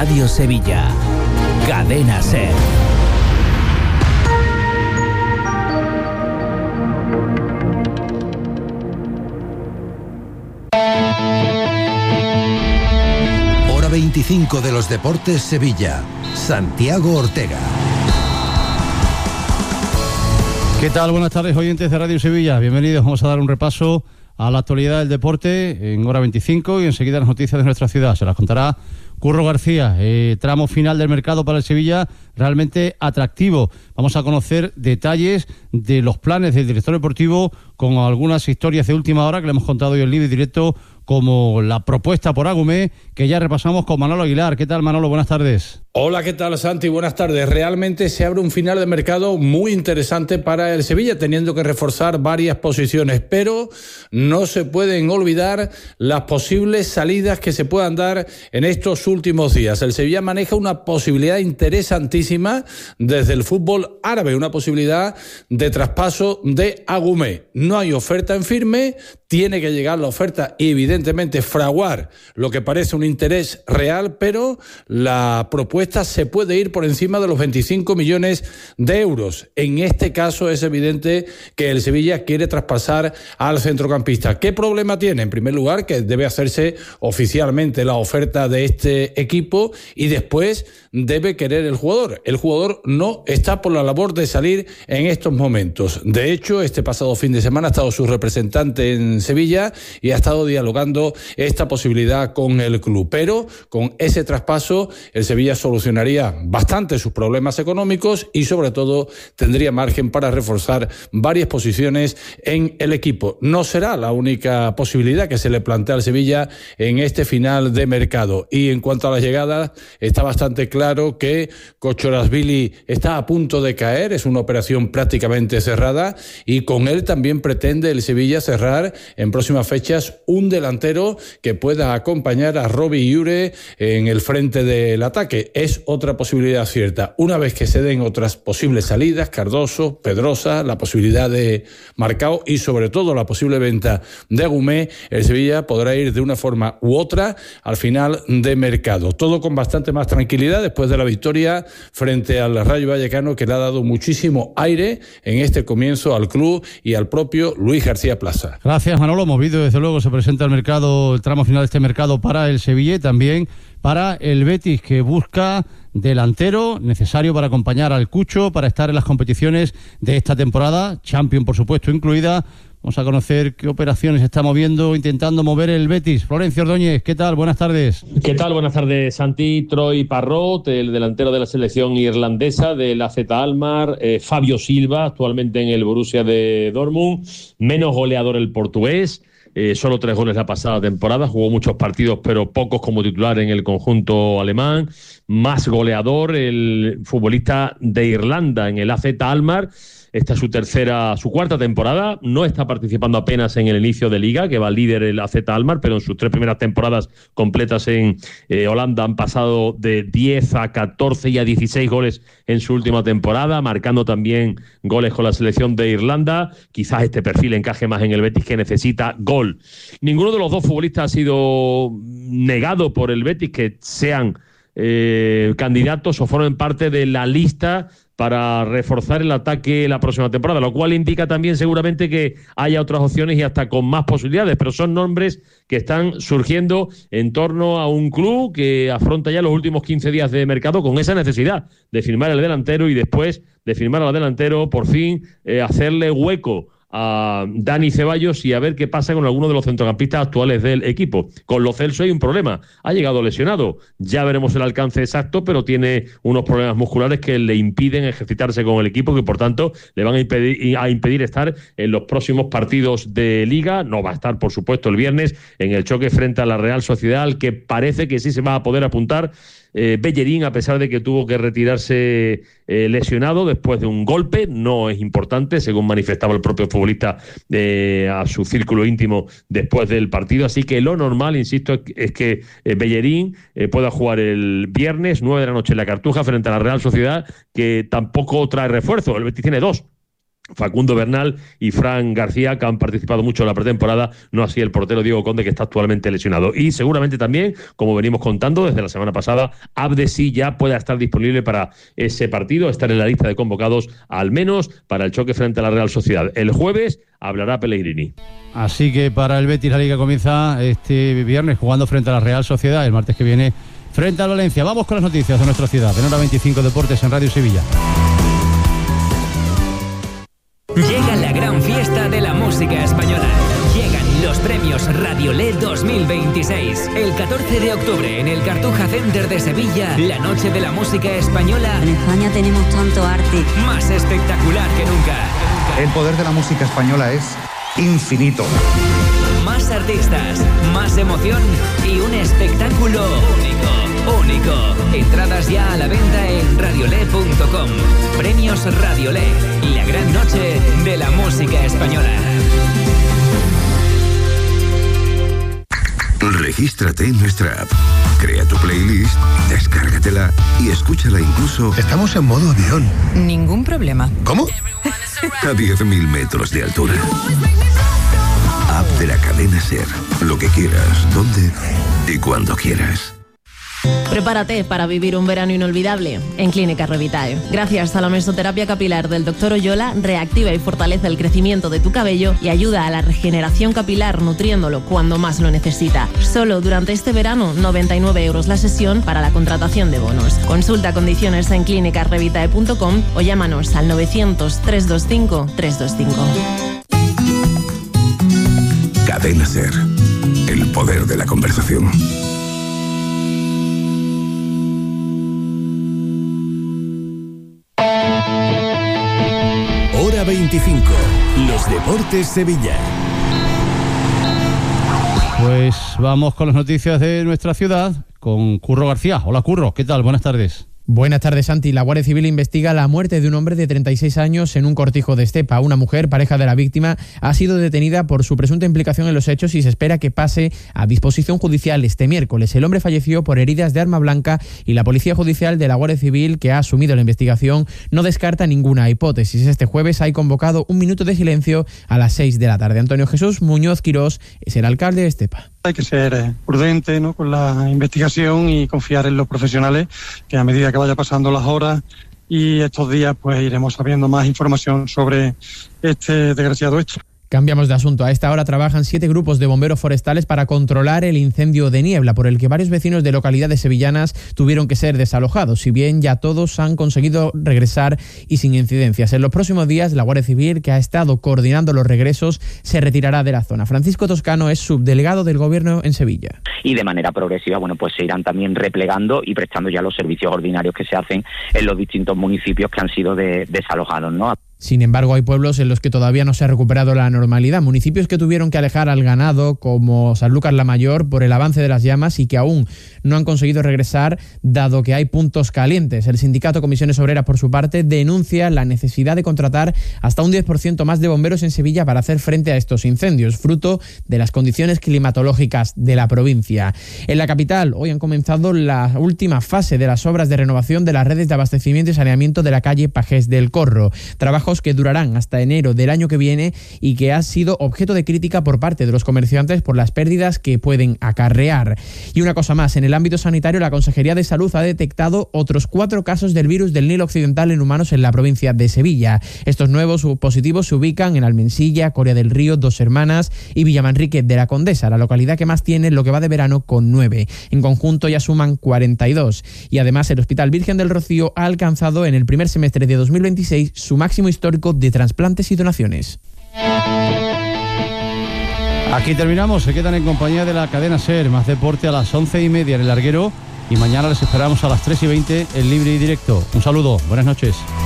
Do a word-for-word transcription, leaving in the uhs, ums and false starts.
Radio Sevilla. Cadena SER. Hora veinticinco de los Deportes Sevilla. Santiago Ortega. ¿Qué tal? Buenas tardes, oyentes de Radio Sevilla. Bienvenidos. Vamos a dar un repaso a la actualidad del deporte en hora veinticinco y enseguida las noticias de nuestra ciudad. Se las contará Curro García. Eh, tramo final del mercado para el Sevilla realmente atractivo. Vamos a conocer detalles de los planes del director deportivo con algunas historias de última hora que le hemos contado hoy en Live Directo, como la propuesta por Agumé, que ya repasamos con Manolo Aguilar. ¿Qué tal, Manolo? Buenas tardes. Hola, ¿qué tal, Santi? Buenas tardes. Realmente se abre un final de mercado muy interesante para el Sevilla, teniendo que reforzar varias posiciones, pero no se pueden olvidar las posibles salidas que se puedan dar en estos últimos días. El Sevilla maneja una posibilidad interesantísima desde el fútbol árabe, una posibilidad de traspaso de Agumé. No hay oferta en firme, tiene que llegar la oferta y evidentemente fraguar lo que parece un interés real, pero la propuesta se puede ir por encima de los veinticinco millones de euros. En este caso es evidente que el Sevilla quiere traspasar al centrocampista. ¿Qué problema tiene? En primer lugar, que debe hacerse oficialmente la oferta de este equipo y después debe querer el jugador. El jugador no está por la labor de salir en estos momentos. De hecho, este pasado fin de semana ha estado su representante en Sevilla y ha estado dialogando esta posibilidad con el club. Pero con ese traspaso el Sevilla solucionaría bastante sus problemas económicos y sobre todo tendría margen para reforzar varias posiciones en el equipo. No será la única posibilidad que se le plantea al Sevilla en este final de mercado. Y en cuanto a las llegadas, está bastante claro que Kochorazvili está a punto de caer, es una operación prácticamente cerrada y con él también pretende el Sevilla cerrar en próximas fechas un delantero que pueda acompañar a Robbie Iure en el frente del ataque. Es otra posibilidad cierta. Una vez que se den otras posibles salidas, Cardoso, Pedrosa, la posibilidad de Marcao y sobre todo la posible venta de Agumé, el Sevilla podrá ir de una forma u otra al final de mercado. Todo con bastante más tranquilidad después de la victoria frente al Rayo Vallecano, que le ha dado muchísimo aire en este comienzo al club y al propio Luis García Plaza. Gracias, Manolo. Movido, desde luego, se presenta el mercado, el tramo final de este mercado para el Sevilla y también para el Betis, que busca delantero necesario para acompañar al Cucho, para estar en las competiciones de esta temporada, Champions por supuesto incluida. Vamos a conocer qué operaciones está moviendo, intentando mover el Betis. Florencio Ordóñez, ¿qué tal? Buenas tardes. ¿Qué tal? Buenas tardes, Santi. Troy Parrott, el delantero de la selección irlandesa del A Z Alkmaar, eh, Fabio Silva, actualmente en el Borussia de Dortmund, menos goleador el portugués. Eh, solo tres goles la pasada temporada, jugó muchos partidos pero pocos como titular en el conjunto alemán. Más goleador el futbolista de Irlanda en el A Z Alkmaar. Esta es su tercera, su cuarta temporada. No está participando apenas en el inicio de Liga, que va líder el A Z Alkmaar, pero en sus tres primeras temporadas completas en eh, Holanda han pasado de diez a catorce y a dieciséis goles en su última temporada, marcando también goles con la selección de Irlanda. Quizás este perfil encaje más en el Betis, que necesita gol. Ninguno de los dos futbolistas ha sido negado por el Betis que sean eh, candidatos o formen parte de la lista para reforzar el ataque la próxima temporada, lo cual indica también seguramente que haya otras opciones y hasta con más posibilidades, pero son nombres que están surgiendo en torno a un club que afronta ya los últimos quince días de mercado con esa necesidad de firmar al delantero y después de firmar al delantero por fin eh, hacerle hueco a Dani Ceballos y a ver qué pasa con alguno de los centrocampistas actuales del equipo. Con Lo Celso hay un problema, ha llegado lesionado, ya veremos el alcance exacto, pero tiene unos problemas musculares que le impiden ejercitarse con el equipo, que por tanto le van a impedir, a impedir estar en los próximos partidos de Liga. No va a estar, por supuesto, el viernes en el choque frente a la Real Sociedad, al que parece que sí se va a poder apuntar Eh, Bellerín, a pesar de que tuvo que retirarse eh, lesionado después de un golpe. No es importante, según manifestaba el propio futbolista eh, a su círculo íntimo después del partido, así que lo normal, insisto, es que eh, Bellerín eh, pueda jugar el viernes nueve de la noche en la Cartuja frente a la Real Sociedad, que tampoco trae refuerzo. El Betis tiene dos Facundo Bernal y Fran García, que han participado mucho en la pretemporada, no así el portero Diego Conde, que está actualmente lesionado. Y seguramente también, como venimos contando desde la semana pasada, Abdesí ya pueda estar disponible para ese partido, estar en la lista de convocados, al menos para el choque frente a la Real Sociedad. El jueves hablará Pellegrini. Así que para el Betis la Liga comienza este viernes jugando frente a la Real Sociedad, el martes que viene frente al Valencia. Vamos con las noticias de nuestra ciudad, en Hora veinticinco Deportes en Radio Sevilla. Llega la gran fiesta de la música española. Llegan los premios Radiolé dos mil veintiséis. El catorce de octubre en el Cartuja Center de Sevilla, la noche de la música española. En España tenemos tanto arte. Más espectacular que nunca. El poder de la música española es infinito. Más artistas, más emoción y un espectáculo único, único. Entradas ya a la venta en radiolé punto com. Premios Radiolé, la gran noche de la música española. Regístrate en nuestra app, crea tu playlist, descárgatela y escúchala incluso... Estamos en modo avión. Ningún problema. ¿Cómo? A diez mil metros de altura. App de la cadena SER. Lo que quieras, donde y cuando quieras. Prepárate para vivir un verano inolvidable en Clínica Revitae. Gracias a la mesoterapia capilar del doctor Oyola, reactiva y fortalece el crecimiento de tu cabello y ayuda a la regeneración capilar nutriéndolo cuando más lo necesita. Solo durante este verano, noventa y nueve euros la sesión para la contratación de bonos. Consulta condiciones en clínica revitae punto com o llámanos al novecientos, trescientos veinticinco, trescientos veinticinco. Cadena SER. El poder de la conversación. Hora veinticinco. Los Deportes Sevilla. Pues vamos con las noticias de nuestra ciudad con Curro García. Hola Curro, ¿qué tal? Buenas tardes. Buenas tardes, Santi. La Guardia Civil investiga la muerte de un hombre de treinta y seis años en un cortijo de Estepa. Una mujer, pareja de la víctima, ha sido detenida por su presunta implicación en los hechos y se espera que pase a disposición judicial este miércoles. El hombre falleció por heridas de arma blanca y la Policía Judicial de la Guardia Civil, que ha asumido la investigación, no descarta ninguna hipótesis. Este jueves hay convocado un minuto de silencio a las seis de la tarde. Antonio Jesús Muñoz Quirós es el alcalde de Estepa. Hay que ser prudente, ¿no?, con la investigación y confiar en los profesionales, que a medida que vaya pasando las horas y estos días, pues iremos sabiendo más información sobre este desgraciado hecho. Cambiamos de asunto. A esta hora trabajan siete grupos de bomberos forestales para controlar el incendio de niebla por el que varios vecinos de localidades sevillanas tuvieron que ser desalojados, si bien ya todos han conseguido regresar y sin incidencias. En los próximos días, la Guardia Civil, que ha estado coordinando los regresos, se retirará de la zona. Francisco Toscano es subdelegado del Gobierno en Sevilla. Y de manera progresiva, bueno, pues se irán también replegando y prestando ya los servicios ordinarios que se hacen en los distintos municipios que han sido de, desalojados, ¿no? Sin embargo, hay pueblos en los que todavía no se ha recuperado la normalidad. Municipios que tuvieron que alejar al ganado, como Sanlúcar la Mayor, por el avance de las llamas y que aún no han conseguido regresar, dado que hay puntos calientes. El sindicato Comisiones Obreras, por su parte, denuncia la necesidad de contratar hasta un diez por ciento más de bomberos en Sevilla para hacer frente a estos incendios, fruto de las condiciones climatológicas de la provincia. En la capital, hoy han comenzado la última fase de las obras de renovación de las redes de abastecimiento y saneamiento de la calle Pajés del Corro. Trabajos que durarán hasta enero del año que viene y que ha sido objeto de crítica por parte de los comerciantes por las pérdidas que pueden acarrear. Y una cosa más, en el ámbito sanitario, la Consejería de Salud ha detectado otros cuatro casos del virus del Nilo Occidental en humanos en la provincia de Sevilla. Estos nuevos positivos se ubican en Almensilla, Coria del Río, Dos Hermanas y Villamanrique de la Condesa, la localidad que más tiene lo que va de verano, con nueve. En conjunto ya suman cuarenta y dos. Y además el Hospital Virgen del Rocío ha alcanzado en el primer semestre de dos mil veintiséis su máximo histórico de trasplantes y donaciones. Aquí terminamos, se quedan en compañía de la cadena SER, más deporte a las once y media en el larguero y mañana les esperamos a las tres y veinte en Libre y Directo. Un saludo, buenas noches.